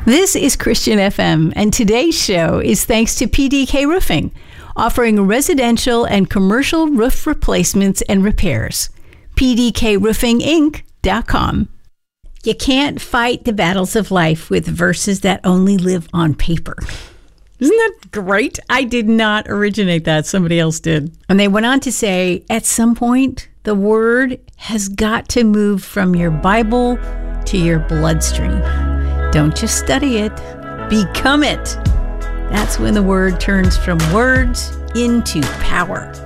This is Christian FM, and today's show is thanks to PDK Roofing, offering residential and commercial roof replacements and repairs. PDKRoofingInc.com. You can't fight the battles of life with verses that only live on paper. Isn't that great? I did not originate that. Somebody else did. And they went on to say, at some point, the word has got to move from your Bible to your bloodstream. Don't just study it, become it. That's when the word turns from words into power.